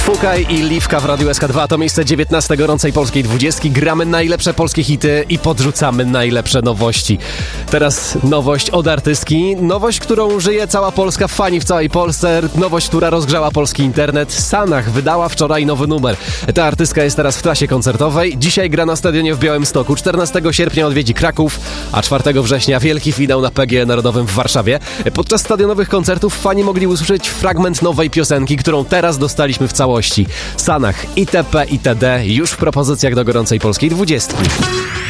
Fukaj i Liwka w Radiu SK2 to miejsce 19 gorącej polskiej 20. Gramy najlepsze polskie hity i podrzucamy najlepsze nowości. Teraz nowość od artystki. Nowość, którą żyje cała Polska, fani w całej Polsce. Nowość, która rozgrzała polski internet. Sanach wydała wczoraj nowy numer. Ta artystka jest teraz w trasie koncertowej. Dzisiaj gra na stadionie w Białymstoku. 14 sierpnia odwiedzi Kraków, a 4 września wielki finał na PGE Narodowym w Warszawie. Podczas stadionowych koncertów fani mogli usłyszeć fragment nowej piosenki, którą teraz dostaliśmy w całości. Sanach, itp. itd. już w propozycjach do gorącej polskiej 20.